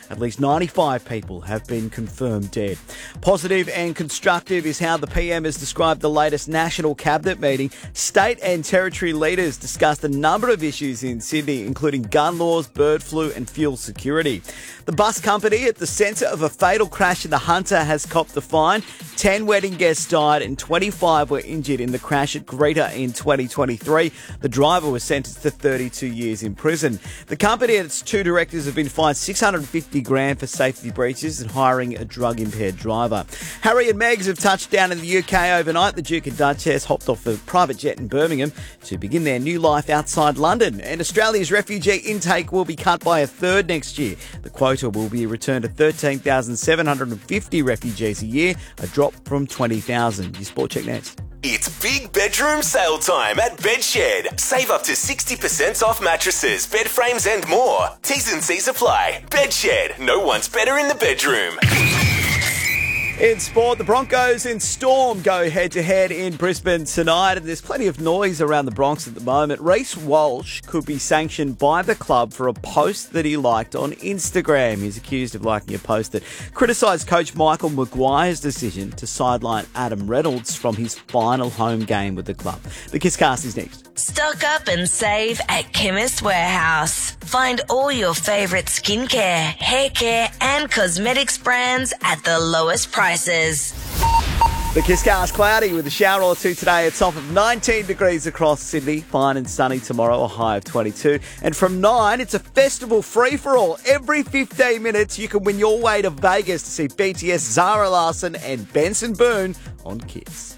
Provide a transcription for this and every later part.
At least 95 people have been confirmed dead. Positive and constructive is how the PM has described the latest National Cabinet meeting. State and territory leaders discussed a number of issues in Sydney, including gun laws, bird flu and fuel security. The bus company at the centre of a fatal crash in the Hunter has copped a fine. 10 wedding guests died and 25 were injured in the crash at Greta in 2023. The driver was sentenced to 32 years in prison. The company and its two directors have been fined $650,000 for safety breaches and hiring a drug-impaired driver. Harry and Meghan have touched down in the UK overnight. The Duke and Duchess hopped off a private jet in Birmingham to begin their new life outside London. And Australia's refugee intake will be cut by a third next year. The quota will be returned to 13,750 refugees a year, a drop from 20,000. Your Sport Check next. It's big bedroom sale time at Bedshed. Save up to 60% off mattresses, bed frames and more. T's and C's apply. Bedshed. No one's better in the bedroom. In sport, the Broncos and Storm go head-to-head in Brisbane tonight, and there's plenty of noise around the Bronx at the moment. Reece Walsh could be sanctioned by the club for a post that he liked on Instagram. He's accused of liking a post that criticised coach Michael Maguire's decision to sideline Adam Reynolds from his final home game with the club. The Kisscast is next. Stock up and save at Chemist Warehouse. Find all your favourite skincare, hair care and cosmetics brands at the lowest prices. The Kisscast cloudy with a shower or two today. A top of 19 degrees across Sydney. Fine and sunny tomorrow, a high of 22. And from 9, it's a festival free-for-all. Every 15 minutes, you can win your way to Vegas to see BTS, Zara Larsson and Benson Boone on Kiss.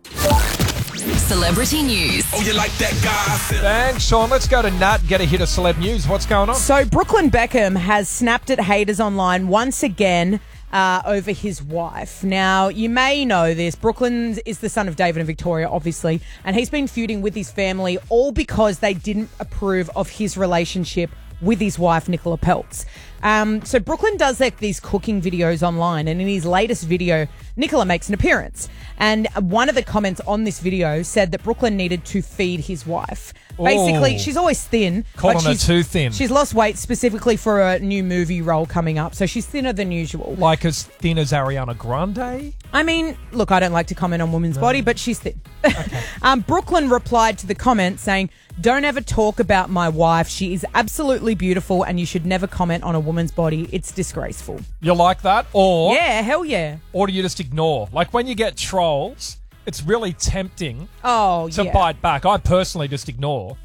Celebrity news. Oh, you like that guy? Thanks, Sean. Let's go to Nat and get a hit of celeb news. What's going on? So Brooklyn Beckham has snapped at haters online once again over his wife. Now, you may know this. Brooklyn is the son of David and Victoria, obviously, and he's been feuding with his family all because they didn't approve of his relationship with his wife, Nicola Peltz. So Brooklyn does these cooking videos online, and in his latest video, Nicola makes an appearance. And one of the comments on this video said that Brooklyn needed to feed his wife. Basically, she's always thin. Calling her too thin. She's lost weight specifically for a new movie role coming up, so she's thinner than usual. Like as thin as Ariana Grande? I mean, look, I don't like to comment on women's body, but she's thin. Okay. Brooklyn replied to the comment saying, "Don't ever talk about my wife. She is absolutely beautiful and you should never comment on a woman's body. It's disgraceful." You like that? Or yeah, hell yeah. Or do you just ignore? Like when you get trolls, it's really tempting to bite back. I personally just ignore.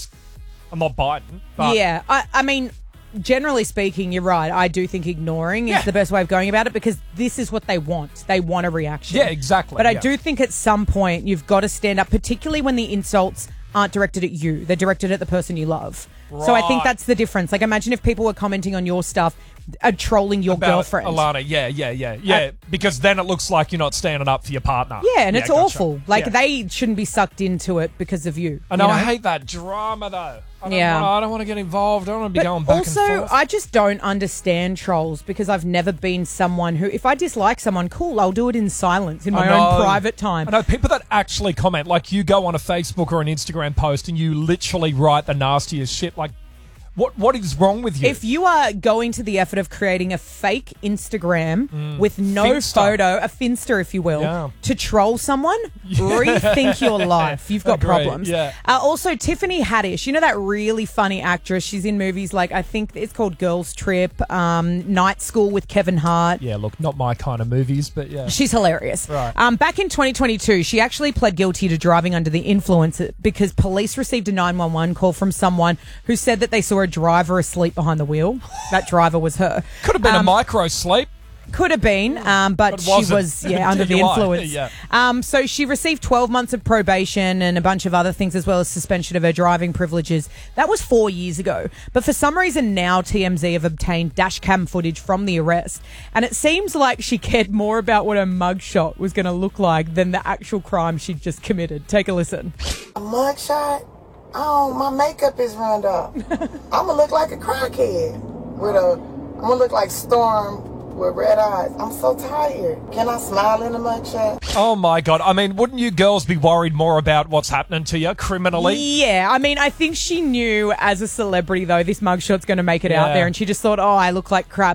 I'm not biting. But yeah, I mean, generally speaking, you're right. I do think ignoring is the best way of going about it because this is what they want. They want a reaction. Yeah, exactly. But I do think at some point you've got to stand up, particularly when the insults aren't directed at you. They're directed at the person you love. Right. So I think that's the difference. Like, imagine if people were commenting on your stuff, trolling your girlfriend. Alana, yeah. Because then it looks like you're not standing up for your partner. Yeah, and it's awful. Like, they shouldn't be sucked into it because of you. I know, I hate that drama, though. I don't want to get involved. I don't want to be going back and forth. Also, I just don't understand trolls because I've never been someone who, if I dislike someone, cool, I'll do it in silence, in my own private time. I know people that actually comment, like you go on a Facebook or an Instagram post and you literally write the nastiest shit, like, what is wrong with you? If you are going to the effort of creating a fake Instagram with no photo, a Finsta, if you will, to troll someone, rethink your life. You've got problems. Yeah. Also, Tiffany Haddish, you know that really funny actress? She's in movies like, I think it's called Girls Trip, Night School with Kevin Hart. Yeah, look, not my kind of movies, but yeah. She's hilarious. Right. Back in 2022, she actually pled guilty to driving under the influence because police received a 911 call from someone who said that they saw a driver asleep behind the wheel. That driver was her. Could have been a micro sleep. Could have been, but she was under the influence. So she received 12 months of probation and a bunch of other things, as well as suspension of her driving privileges. That was 4 years ago. But for some reason now TMZ have obtained dash cam footage from the arrest. And it seems like she cared more about what her mugshot was going to look like than the actual crime she'd just committed. Take a listen. A mugshot? Oh, my makeup is ruined up. I'm going to look like a crackhead. I'm going to look like Storm with red eyes. I'm so tired. Can I smile in a mugshot? Oh my God. I mean, wouldn't you girls be worried more about what's happening to you criminally? Yeah. I mean, I think she knew as a celebrity, though, this mugshot's going to make it out there. And she just thought, oh, I look like crap.